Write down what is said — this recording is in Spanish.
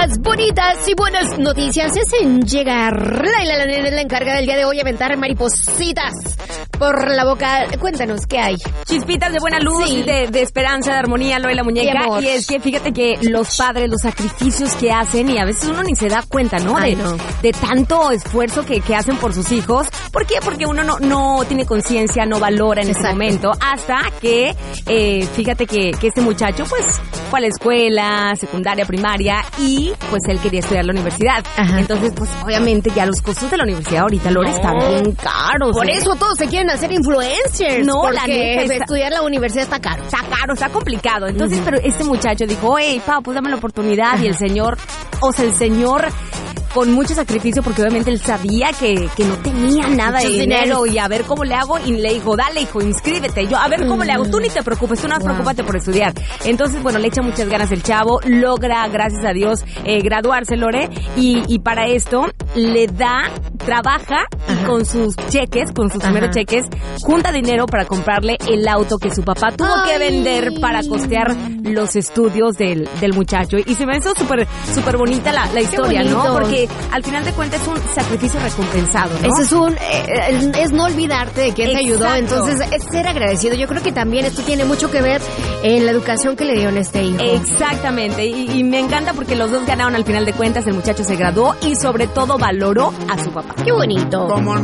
más bonitas y buenas noticias se hacen llegar. La encargada del día de hoy aventar maripositas por la boca. Cuéntanos, ¿qué hay? Chispitas de buena luz, sí, de esperanza, de armonía, lo de la muñeca. Y es que fíjate que los padres, los sacrificios que hacen, y a veces uno ni se da cuenta, ¿no? De tanto esfuerzo que hacen por sus hijos. ¿Por qué? Porque uno no tiene conciencia, no valora en ese momento, hasta que, fíjate que este muchacho, pues, fue a la escuela, secundaria, primaria, y pues él quería estudiar la universidad. Ajá. Entonces, pues, obviamente ya los costos de la universidad ahorita, Lore, están bien caros. Por eso todos se quieren hacer influencers. No, porque la neta estudiar la universidad está caro. Está caro, está complicado. Entonces, pero este muchacho dijo, hey, pa, pues dame la oportunidad. Y el señor, con mucho sacrificio, porque obviamente él sabía que no tenía nada de dinero, y a ver cómo le hago, y le dijo, dale, hijo, inscríbete. Yo, a ver cómo le hago, tú ni te preocupes, tú no preocúpate por estudiar. Entonces, bueno, le echa muchas ganas el chavo, logra, gracias a Dios, graduarse, Lore, y para esto trabaja, y con sus cheques, con sus primeros cheques, junta dinero para comprarle el auto que su papá tuvo que vender para costear los estudios del muchacho. Y se me hizo súper bonita la historia, ¿no? Porque al final de cuentas es un sacrificio recompensado, ¿no? Eso es no olvidarte de que él te ayudó, entonces es ser agradecido. Yo creo que también esto tiene mucho que ver en la educación que le dio a este hijo. Exactamente, y me encanta porque los dos ganaron al final de cuentas, el muchacho se graduó y sobre todo valoró a su papá. ¡Qué bonito! ¿Cómo no?